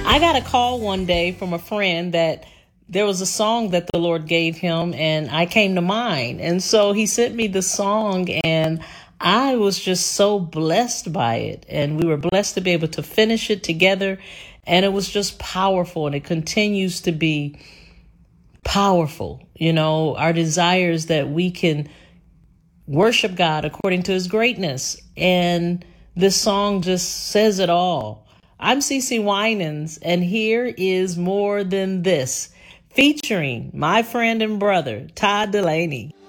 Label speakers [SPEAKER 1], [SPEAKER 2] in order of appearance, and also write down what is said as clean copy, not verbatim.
[SPEAKER 1] I got a call one day from a friend that there was a song that the Lord gave him, and I came to mind. And so he sent me the song, and I was just so blessed by it. And we were blessed to be able to finish it together. And it was just powerful, and it continues to be powerful. You know, our desire is that we can worship God according to his greatness. And this song just says it all. I'm CeCe Winans, and here is More Than This, featuring my friend and brother, Todd Dulaney.